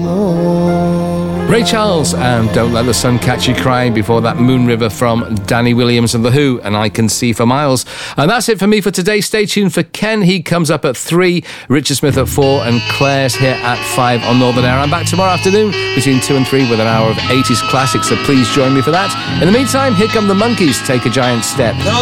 Ray Charles and Don't Let the Sun Catch You Crying. Before that, Moon River from Danny Williams and The Who and I Can See for Miles. And that's it for me for today. Stay tuned for Ken. He comes up at 3, Richard Smith at 4 and Claire's here at 5 on Northern Air. I'm back tomorrow afternoon between 2 and 3 with an hour of 80s classics, so please join me for that. In the meantime, here come the Monkees, Take a Giant Step.